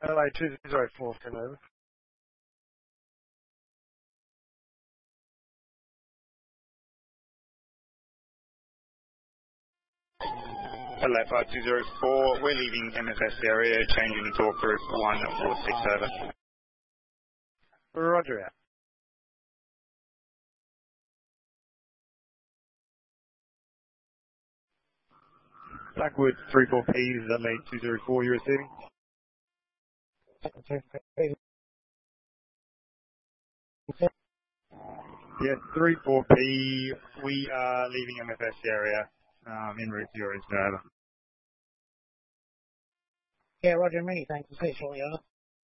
LA 204, over. LA 5204, we're leaving MFS area, changing to talk group 146, over. Roger out. Blackwood 34P, LA 204, you're receiving? Yes, 34P, we are leaving MFS area, en route to yours, over. Yeah, roger, many thanks. We'll see you shortly, over.